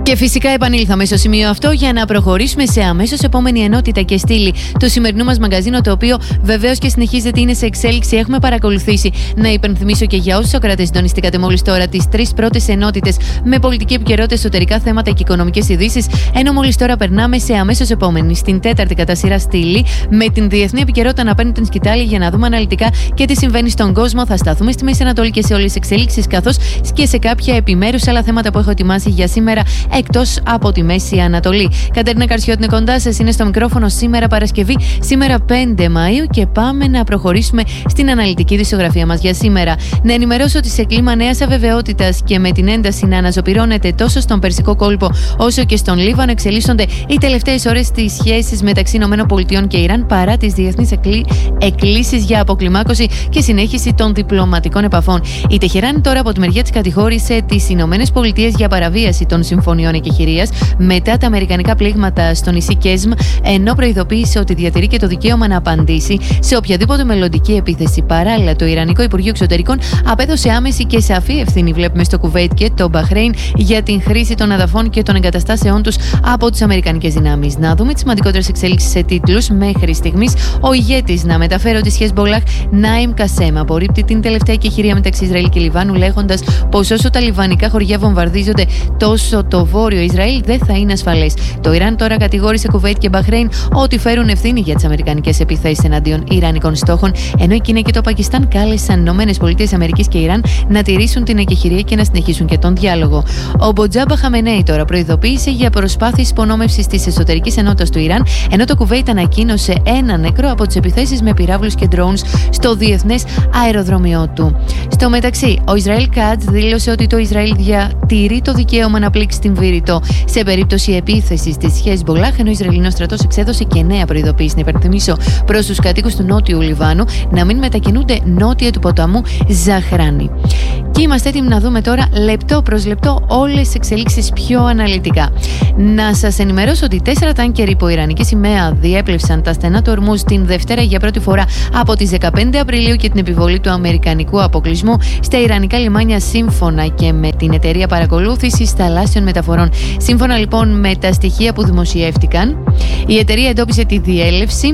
Και φυσικά επανήλθαμε στο σημείο αυτό για να προχωρήσουμε σε αμέσως επόμενη ενότητα και στήλη του σημερινού μας μαγκαζίνο, το οποίο βεβαίως και συνεχίζεται, είναι σε εξέλιξη. Έχουμε παρακολουθήσει. Να υπενθυμίσω και για όσους ακροατές συντονιστήκατε μόλις τώρα τις τρεις πρώτες ενότητες με πολιτική επικαιρότητα, εσωτερικά θέματα και οικονομικές ειδήσεις. Ενώ μόλις τώρα περνάμε σε αμέσως επόμενη, στην τέταρτη κατά σειρά στήλη, με την διεθνή επικαιρότητα να παίρνει την σκητάλη για να δούμε αναλυτικά και τι συμβαίνει στον κόσμο. Θα σταθούμε στη Μέση Ανατολή και σε όλες τις εξελίξεις, καθώς και σε κάποια επιμέρους άλλα θέματα που έχω ετοιμάσει για σήμερα εκτός από τη Μέση Ανατολή. Κατερίνα Καρσιώτη είναι κοντά σας, είναι στο μικρόφωνο σήμερα Παρασκευή, σήμερα 5 Μαΐου, και πάμε να προχωρήσουμε στην αναλυτική δισογραφία μας για σήμερα. Να ενημερώσω ότι σε κλίμα νέας αβεβαιότητας και με την ένταση να αναζωπυρώνεται τόσο στον Περσικό κόλπο όσο και στον Λίβανο, εξελίσσονται οι τελευταίες ώρες στις σχέσεις μεταξύ ΗΠΑ και Ιράν, παρά τις διεθνείς εκκλήσεις για αποκλιμάκωση και συνέχιση των διπλωματικών επαφών. Η Τεχεράνη τώρα από τη μεριά της κατηγόρησε τις ΗΠΑ για παραβίαση των συμφωνιών εκεχηρίας μετά τα αμερικανικά πλήγματα στο νησί Κέσμ, ενώ προειδοποίησε ότι διατηρεί και το δικαίωμα να απαντήσει σε οποιαδήποτε μελλοντική επίθεση. Παράλληλα, το Ιρανικό Υπουργείο Εξωτερικών απέδωσε άμεση και σαφή ευθύνη, βλέπουμε, στο Κουβέιτ και το Μπαχρέιν για την χρήση των εδαφών και των εγκαταστάσεών τους από τις αμερικανικές δυνάμεις. Να δούμε τις σημαντικότερες εξέλιξεις σε τίτλους. Μέχρι στιγμής, ο ηγέτης να μεταφέρει ότι Χεσμπολάχ Νάιμ Κασέμ απορρίπτει την τελευταία εκεχηρία μεταξύ Ισραήλ και Λιβάνου, λέγοντας πως όσο τα λιβανικά χωριά βομβαρδίζονται, τόσο το βόρειο Ισραήλ δεν θα είναι ασφαλές. Το Ιράν τώρα κατηγόρησε Κουβέιτ και Μπαχρέιν ότι φέρουν ευθύνη για τις αμερικανικές επιθέσεις εναντίον ιρανικών στόχων, ενώ η Κίνα και το Πακιστάν κάλεσαν ΗΠΑ και Ιράν να τηρήσουν την εκεχηρία και να συνεχίσουν και τον διάλογο. Ο Μποτζάμπα Χαμενέι τώρα προειδοποίησε για προσπάθειες υπονόμευσης της εσωτερικής ενότητας του Ιράν, ενώ το Κουβέιτ ανακοίνωσε ένα νεκρό από τις επιθέσεις με πυράβλους και drones στο διεθνές αεροδρόμιο του. Στο μεταξύ, ο Ισραήλ Κάτς δήλωσε ότι το Ισραήλ διατηρεί το δικαίωμα να πλήξει την Βήρητο σε περίπτωση επίθεσης της Χεσμπολάχ, ενώ ο Ισραηλινός στρατός εξέδωσε και νέα προειδοποίηση, να υπενθυμίσω, προς τους κατοίκους του νότιου Λιβάνου να μην μετακινούνται νότια του ποταμού Ζαχράνη. Και είμαστε έτοιμοι να δούμε τώρα λεπτό προς λεπτό όλες τις εξελίξεις πιο αναλυτικά. Να σας ενημερώσω ότι 4 τάνκερ υπό ιρανική σημαία διέπλευσαν τα στενά του Ορμούζ την Δευτέρα για πρώτη φορά από τις 15 Απριλίου και την επιβολή του αμερικανικού αποκλεισμού στα ιρανικά λιμάνια, σύμφωνα και με την εταιρεία παρακολούθησης θαλάσσιων μεταφορών. Σύμφωνα λοιπόν με τα στοιχεία που δημοσιεύτηκαν, η εταιρεία εντόπισε τη διέλευση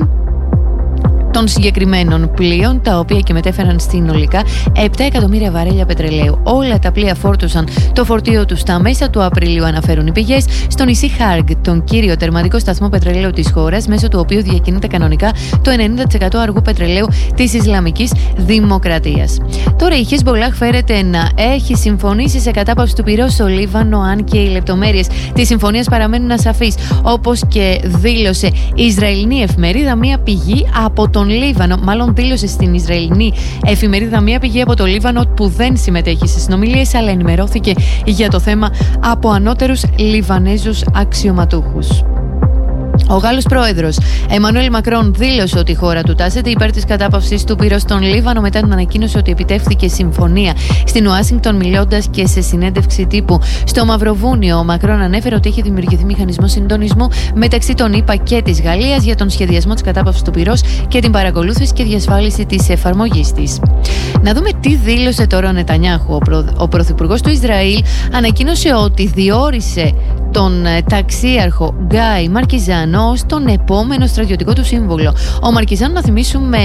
των συγκεκριμένων πλοίων, τα οποία και μετέφεραν συνολικά 7 εκατομμύρια βαρέλια πετρελαίου. Όλα τα πλοία φόρτωσαν το φορτίο τους στα μέσα του Απριλίου, αναφέρουν οι πηγές, στο νησί Χάργκ, τον κύριο τερματικό σταθμό πετρελαίου της χώρας, μέσω του οποίου διακινείται κανονικά το 90% αργού πετρελαίου της Ισλαμικής Δημοκρατίας. Τώρα η Χεσμπολάχ φέρεται να έχει συμφωνήσει σε κατάπαυση του πυρός στο Λίβανο, αν και οι λεπτομέρειες της συμφωνίας παραμένουν ασαφείς, όπως και δήλωσε η Ισραηλινή εφημερίδα μία πηγή από τον Λίβανο. Μάλλον δήλωσε στην Ισραηλινή εφημερίδα μία πηγή από το Λίβανο που δεν συμμετέχει σε συνομιλίες, αλλά ενημερώθηκε για το θέμα από ανώτερους Λιβανέζους αξιωματούχους. Ο Γάλλος πρόεδρος Εμμανουέλ Μακρόν δήλωσε ότι η χώρα του τάσεται υπέρ της κατάπαυσης του πυρός στον Λίβανο, μετά την ανακοίνωση ότι επιτεύχθηκε συμφωνία στην Ουάσιγκτον. Μιλώντας και σε συνέντευξη τύπου στο Μαυροβούνιο, ο Μακρόν ανέφερε ότι έχει δημιουργηθεί μηχανισμός συντονισμού μεταξύ των ΗΠΑ και της Γαλλίας για τον σχεδιασμό της κατάπαυσης του πυρός και την παρακολούθηση και διασφάλιση της εφαρμογής της. Να δούμε τι δήλωσε τώρα ο Νετανιάχου. Ο πρωθυπουργός του Ισραήλ ανακοίνωσε ότι διόρισε τον ταξίαρχο Γκάι Μαρκιζάνο ως τον επόμενο στρατιωτικό του σύμβουλο. Ο Μαρκιζάνο, να θυμίσουμε,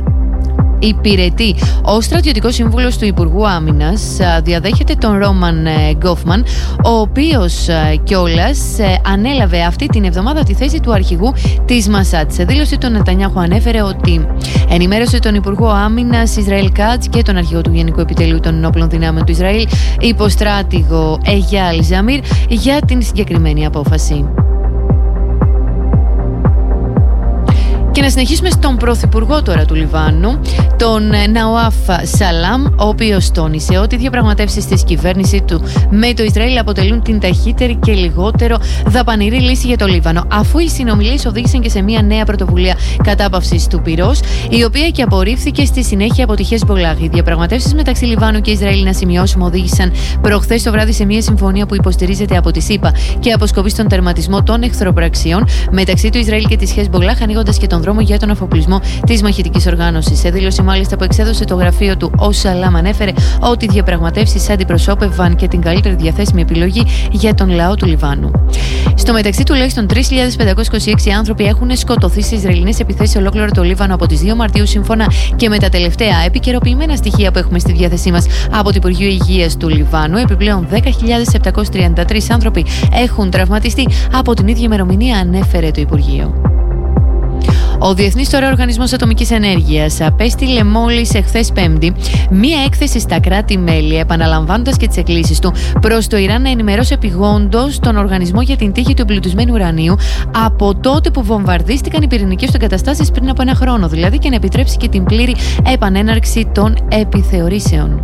υπηρετεί ως στρατιωτικός σύμβουλος του Υπουργού Άμυνας, διαδέχεται τον Ρόμαν Γκόφμαν, ο οποίος κιόλας ανέλαβε αυτή την εβδομάδα τη θέση του αρχηγού της Μασάτ. Σε δήλωση του Νετανιάχου ανέφερε ότι ενημέρωσε τον Υπουργό Άμυνας Ισραήλ Κάτς και τον αρχηγό του Γενικού Επιτελείου των Ενόπλων Δυνάμεων του Ισραήλ, υποστράτηγο Εγιάλ Ζαμίρ, για την συγκεκριμένη απόφαση. Και να συνεχίσουμε στον πρωθυπουργό τώρα του Λιβάνου, τον Ναουάφ Σαλάμ, ο οποίος τόνισε ότι οι διαπραγματεύσεις της κυβέρνησης του με το Ισραήλ αποτελούν την ταχύτερη και λιγότερο δαπανηρή λύση για το Λίβανο, αφού οι συνομιλίες οδήγησαν και σε μια νέα πρωτοβουλία κατάπαυσης του πυρός, η οποία και απορρίφθηκε στη συνέχεια από τη Χεσμπολάχ. Οι διαπραγματεύσεις μεταξύ Λιβάνου και Ισραήλ, να σημειώσουμε, οδήγησαν προχθές το βράδυ σε μια συμφωνία που υποστηρίζεται από τη ΣΥΠΑ και αποσκοπεί στον τερματισμό των εχθροπραξιών μεταξύ του Ισραήλ και της Χεσμπολάχ, ανοίγοντας και τον δρόμο για τον αφοπλισμό της μαχητικής οργάνωσης. Σε δήλωση μάλιστα που εξέδωσε το γραφείο του, ο Σαλάμ ανέφερε ότι οι διαπραγματεύσεις αντιπροσώπευαν και την καλύτερη διαθέσιμη επιλογή για τον λαό του Λιβάνου. Στο μεταξύ, τουλάχιστον 3.526 άνθρωποι έχουν σκοτωθεί σε Ισραηλινές επιθέσεις σε ολόκληρο το Λίβανο από τις 2 Μαρτίου, σύμφωνα και με τα τελευταία επικαιροποιημένα στοιχεία που έχουμε στη διάθεσή μας από το Υπουργείο Υγείας του Λιβάνου. Επιπλέον, 10.733 άνθρωποι έχουν τραυματιστεί από την ίδια ημερομηνία, ανέφερε το Υπουργείο. Ο Διεθνής τώρα Οργανισμός Ατομικής Ενέργειας απέστειλε μόλις εχθές Πέμπτη μία έκθεση στα κράτη-μέλη, επαναλαμβάνοντας και τις εκκλήσεις του προς το Ιράν να ενημερώσει επειγόντως τον οργανισμό για την τύχη του εμπλουτισμένου ουρανίου από τότε που βομβαρδίστηκαν οι πυρηνικές του εγκαταστάσεις πριν από 1 χρόνο, δηλαδή, και να επιτρέψει και την πλήρη επανέναρξη των επιθεωρήσεων.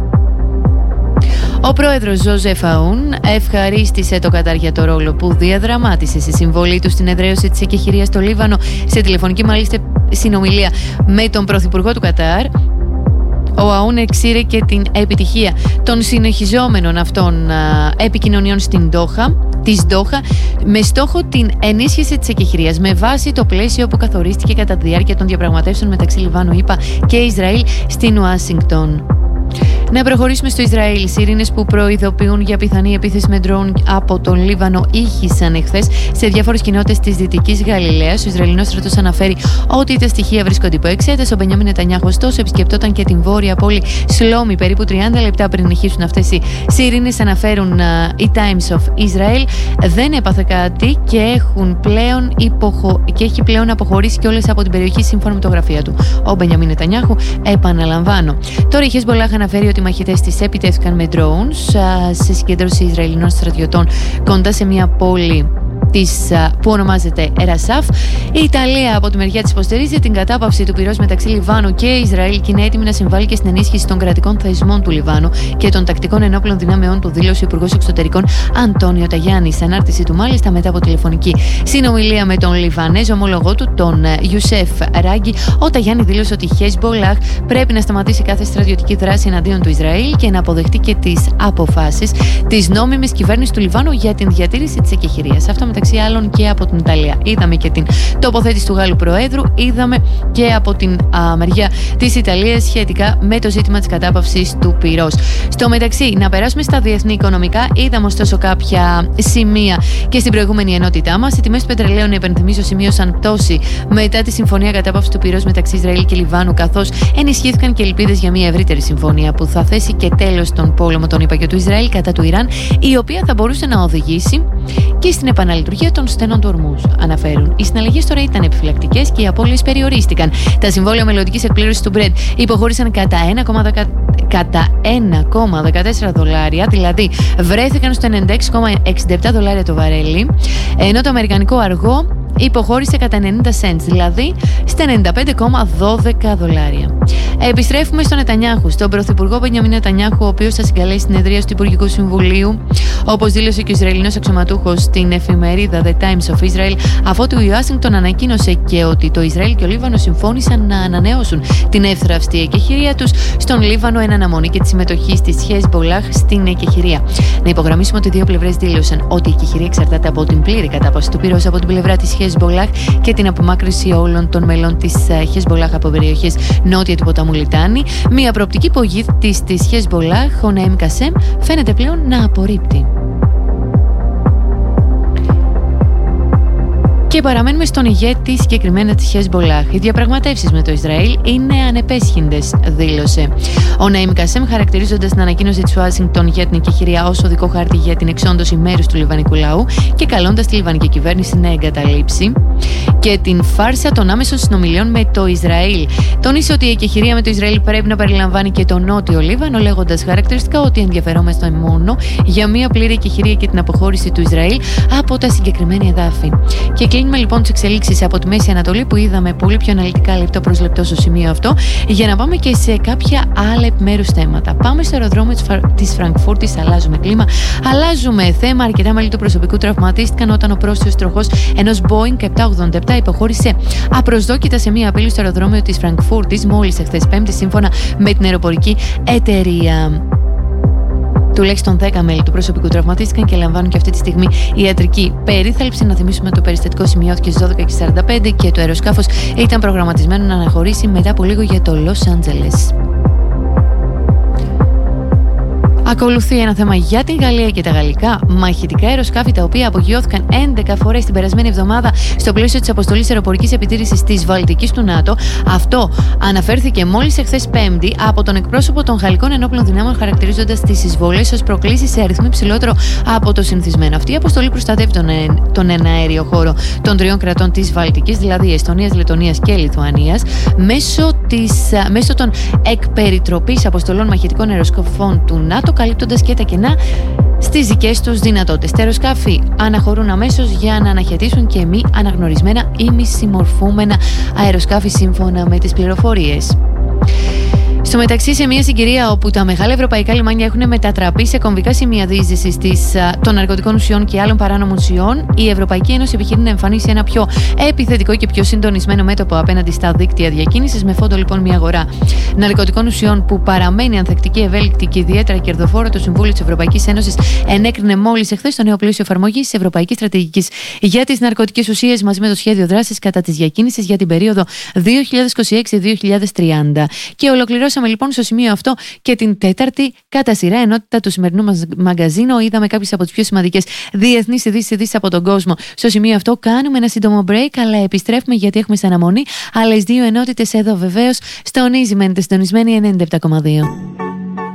Ο πρόεδρος Ζωζεφ Αούν ευχαρίστησε το Κατάρ για το ρόλο που διαδραμάτισε στη συμβολή του στην εδραίωση της εκεχηρίας στο Λίβανο. Σε τηλεφωνική μάλιστα συνομιλία με τον πρωθυπουργό του Κατάρ, ο Αούν εξήρε και την επιτυχία των συνεχιζόμενων αυτών επικοινωνιών της Ντόχα με στόχο την ενίσχυση της εκεχηρίας με βάση το πλαίσιο που καθορίστηκε κατά τη διάρκεια των διαπραγματεύσεων μεταξύ Λιβάνου, ΗΠΑ και Ισραήλ στην Ουάσιγκτον. Να προχωρήσουμε στο Ισραήλ. Σιρήνες που προειδοποιούν για πιθανή επίθεση με ντρόουν από τον Λίβανο ήχησαν εχθές σε διάφορες κοινότητες της Δυτικής Γαλιλαίας. Ο Ισραηλινός στρατός αναφέρει ότι τα στοιχεία βρίσκονται υπό εξέταση. Ο Μπενιάμιν Νετανιάχου, ωστόσο, επισκεπτόταν και την βόρεια πόλη Σλόμι περίπου 30 λεπτά πριν ηχήσουν αυτές οι σιρήνες. Αναφέρουν οι Times of Israel. Δεν έπαθε κάτι και έχει πλέον αποχωρήσει κιόλας από την περιοχή, σύμφωνα με το γραφείο του. Ο Μπενιάμιν Νετανιάχου, επαναλαμβάνω. Τώρα η Χεσμπολάχ αναφέρει ότι οι μαχητές της επιτέθηκαν με drones σε συγκέντρωση Ισραηλινών στρατιωτών κοντά σε μια πόλη που ονομάζεται Ερασάφ. Η Ιταλία από τη μεριά της υποστηρίζει την κατάπαυση του πυρός μεταξύ Λιβάνου και Ισραήλ και είναι έτοιμη να συμβάλλει και στην ενίσχυση των κρατικών θεσμών του Λιβάνου και των τακτικών ενόπλων δυνάμεών του, δήλωσε ο Υπουργός Εξωτερικών Αντώνιο Ταγιάννη. Στην ανάρτηση του, μάλιστα, μετά από τηλεφωνική συνομιλία με τον Λιβανέζο ομολογό του, τον Ιουσέφ Ράγκη, ο Ταγιάννη δήλωσε ότι η Χεσμπολάχ πρέπει να σταματήσει κάθε στρατιωτική δράση εναντίον του Ισραήλ και να αποδεχτεί και τις αποφάσεις της νόμιμης κυβέρνησης του Λιβάνου για την διατήρηση της εκεχηρίας. Αυτό μεταξύ άλλων και από την Ιταλία. Είδαμε και την τοποθέτηση του Γάλλου Προέδρου, είδαμε και από την μεριά της Ιταλίας σχετικά με το ζήτημα της κατάπαυσης του πυρός. Στο μεταξύ, να περάσουμε στα διεθνή οικονομικά. Είδαμε ωστόσο κάποια σημεία και στην προηγούμενη ενότητά μας. Οι τιμές του πετρελαίου, να υπενθυμίσω, σημείωσαν πτώση μετά τη συμφωνία κατάπαυσης του πυρός μεταξύ Ισραήλ και Λιβάνου, καθώς ενισχύθηκαν και ελπίδες για μια ευρύτερη συμφωνία που θα θέσει και τέλος στον πόλεμο των ΗΠΑ και του Ισραήλ κατά του Ιράν, η οποία θα μπορούσε να οδηγήσει και στην επαναλειτουργία των στενών του Ορμούζ. Αναφέρουν. Οι συναλλαγές τώρα ήταν επιφυλακτικές και οι απώλειες περιορίστηκαν. Τα συμβόλαια μελλοντικής εκπλήρωσης του Brent υποχώρησαν κατά 1,14 δολάρια, δηλαδή βρέθηκαν στο 96,67 δολάρια το βαρέλι, ενώ το αμερικανικό αργό υποχώρησε κατά 90 cents, δηλαδή στα 95,12 δολάρια. Επιστρέφουμε στον Νετανιάχου, στον πρωθυπουργό Μπενιάμιν Νετανιάχου, ο οποίος θα συγκαλέσει συνεδρίαση του Υπουργικού Συμβουλίου, όπως δήλωσε και ο Ισραηλινός αξιωματούχος στην εφημερίδα The Times of Israel, αφότου η Ουάσιγκτον ανακοίνωσε και ότι το Ισραήλ και ο Λίβανο συμφώνησαν να ανανεώσουν την εύθραυστη εκεχηρία τους στον Λίβανο εν αναμονή και τη συμμετοχή της Χεσμπολάχ στην εκεχηρία. Να υπογραμμίσουμε ότι οι δύο πλευρές δήλωσαν ότι η εκεχηρία εξαρτάται από την πλήρη κατάπαυση του πυρός από την πλευρά της Χεσμπολάχ και την απομάκρυνση όλων των μελών της Χεσμπολάχ από περιοχές νότια του ποταμού Λιτάνη. Μια προοπτική που ο ηγέτης της Χεσμπολάχ, ο Ναήμ Κασέμ, φαίνεται πλέον να απορρίπτει. Και παραμένουμε στον ηγέτη συγκεκριμένα της Χεσμπολάχ. Οι διαπραγματεύσεις με το Ισραήλ είναι ανεπέσχυντες, δήλωσε ο Ναήμ Κασέμ, χαρακτηρίζοντας την ανακοίνωση της Ουάσιγκτον για την εκεχηρία ως οδικό χάρτη για την εξόντωση μέρους του λιβανικού λαού και καλώντας τη λιβανική κυβέρνηση να εγκαταλείψει και την φάρσα των άμεσων συνομιλιών με το Ισραήλ. Τόνισε ότι η εκεχηρία με το Ισραήλ πρέπει να περιλαμβάνει και το νότιο Λίβανο, λέγοντας χαρακτηριστικά ότι ενδιαφερόμαστε μόνο για μια πλήρη εκεχηρία και την αποχώρηση του Ισραήλ από τα συγκεκριμένα εδάφη. Και κλείνουμε λοιπόν τις εξελίξεις από τη Μέση Ανατολή που είδαμε πολύ πιο αναλυτικά λεπτό προς λεπτό στο σημείο αυτό, για να πάμε και σε κάποια άλλα επιμέρους θέματα. Πάμε στο αεροδρόμιο της Φραγκφούρτης, αλλάζουμε κλίμα, αλλάζουμε θέμα. Αρκετά μέλη του προσωπικού τραυματίστηκαν όταν ο πρόσθετος τροχός ενός Boeing 787 υποχώρησε απροσδόκητα σε μία απειλή στο αεροδρόμιο της Φραγκφούρτης μόλις εχθές Πέμπτη, σύμφωνα με την αεροπορική εταιρεία. Τουλάχιστον 10 μέλη του προσωπικού τραυματίστηκαν και λαμβάνουν και αυτή τη στιγμή ιατρική περίθαλψη. Να θυμίσουμε το περιστατικό σημειώθηκε στις 12:45 και το αεροσκάφος ήταν προγραμματισμένο να αναχωρήσει μετά από λίγο για το Λος Άντζελες. Ακολουθεί ένα θέμα για την Γαλλία και τα γαλλικά μαχητικά αεροσκάφη, τα οποία απογειώθηκαν 11 φορές την περασμένη εβδομάδα στο πλαίσιο της αποστολής αεροπορικής επιτήρησης της Βαλτικής του ΝΑΤΟ. Αυτό αναφέρθηκε μόλις εχθές Πέμπτη από τον εκπρόσωπο των Γαλλικών Ενόπλων Δυνάμεων, χαρακτηρίζοντας τις εισβολές ως προκλήσεις σε αριθμό υψηλότερο από το συνηθισμένο. Αυτή η αποστολή προστατεύει τον εναέριο χώρο των τριών κρατών της Βαλτικής, δηλαδή Εστονίας, Λετονίας και Λιθουανίας, μέσω των εκπεριτροπής αποστολών μαχητικών αεροσκαφών του ΝΑΤΟ, καλύπτοντας και τα κενά στις δικές τους δυνατότητες. Τα αεροσκάφη αναχωρούν αμέσως για να αναχαιτήσουν και μη αναγνωρισμένα ή μη συμμορφούμενα αεροσκάφη, σύμφωνα με τις πληροφορίες. Στο μεταξύ, σε μια συγκυρία όπου τα μεγάλα ευρωπαϊκά λιμάνια έχουν μετατραπεί σε κομβικά σημεία διείσδυσης των ναρκωτικών ουσιών και άλλων παράνομων ουσιών, η Ευρωπαϊκή Ένωση επιχειρεί να εμφανίσει ένα πιο επιθετικό και πιο συντονισμένο μέτωπο απέναντι στα δίκτυα διακίνησης, με φόντο λοιπόν μια αγορά ναρκωτικών ουσιών που παραμένει ανθεκτική, ευέλικτη και ιδιαίτερα κερδοφόρο. Το Συμβούλιο της Ευρωπαϊκής Ένωσης ενέκρινε μόλις εχθές το νέο πλαίσιο εφαρμογής της Ευρωπαϊκής Στρατηγικής για τις ναρκωτικές ουσίες, μαζί με το σχέδιο δράσης κατά της διακίνησης για την περίοδο 2026-2030. Και ολοκληρώσαμε λοιπόν στο σημείο αυτό και την τέταρτη κατά σειρά ενότητα του σημερινού μας μαγκαζίνο. Είδαμε κάποιες από τις πιο σημαντικές διεθνείς ειδήσεις από τον κόσμο. Στο σημείο αυτό κάνουμε ένα σύντομο break, αλλά επιστρέφουμε γιατί έχουμε σε αναμονή άλλες δύο ενότητες εδώ βεβαίως στο Easy Mente, συντονισμένη 97,2.